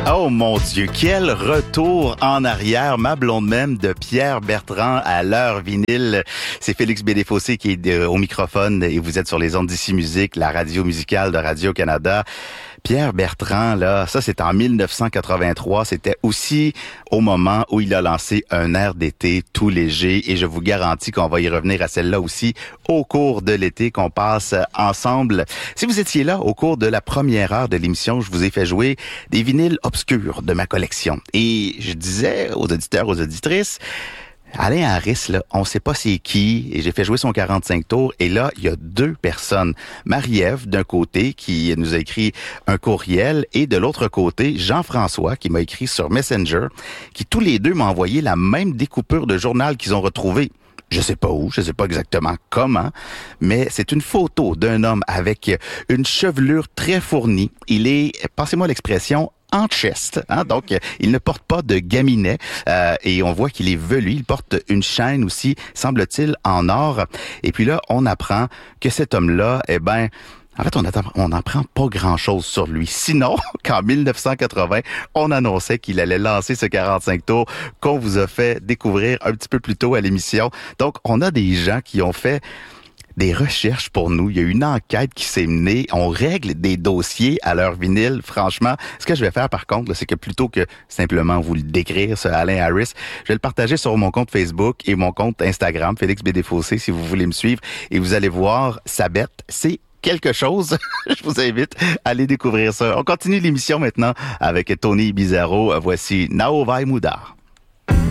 Oh mon Dieu, quel retour en arrière, ma blonde même de Pierre Bertrand à l'heure vinyle. C'est Félix Bédéfossé qui est au microphone et vous êtes sur les ondes d'Ici Musique, la radio musicale de Radio-Canada. Pierre Bertrand, là, ça c'est en 1983, c'était aussi au moment où il a lancé un air d'été tout léger et je vous garantis qu'on va y revenir à celle-là aussi au cours de l'été qu'on passe ensemble. Si vous étiez là au cours de la première heure de l'émission, je vous ai fait jouer des vinyles obscurs de ma collection et je disais aux auditeurs, aux auditrices, Alain Harris, là, on sait pas c'est qui, et j'ai fait jouer son 45 tours, et là, il y a deux personnes. Marie-Ève, d'un côté, qui nous a écrit un courriel, et de l'autre côté, Jean-François, qui m'a écrit sur Messenger, qui tous les deux m'ont envoyé la même découpure de journal qu'ils ont retrouvée. Je sais pas où, je sais pas exactement comment, mais c'est une photo d'un homme avec une chevelure très fournie. Il est, passez-moi l'expression, en chest, hein? Donc il ne porte pas de gaminet et on voit qu'il est velu. Il porte une chaîne aussi, semble-t-il, en or. Et puis là, on apprend que cet homme-là, en fait, on n'apprend pas grand-chose sur lui. Sinon, qu'en 1980, on annonçait qu'il allait lancer ce 45 tours qu'on vous a fait découvrir un petit peu plus tôt à l'émission. Donc, on a des gens qui ont fait des recherches pour nous. Il y a une enquête qui s'est menée. On règle des dossiers à leur vinyle. Franchement, ce que je vais faire par contre, là, c'est que plutôt que simplement vous le décrire, ce Alain Harris, je vais le partager sur mon compte Facebook et mon compte Instagram, Félix Bédéfossé, si vous voulez me suivre. Et vous allez voir, sa bête, c'est quelque chose. Je vous invite à aller découvrir ça. On continue l'émission maintenant avec Tony Bizarro. Voici Now Vai Mudar.